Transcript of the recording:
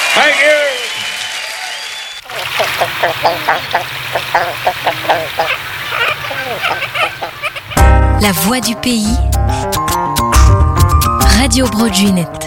Thank you. La voix du pays, Radio Broadway Net.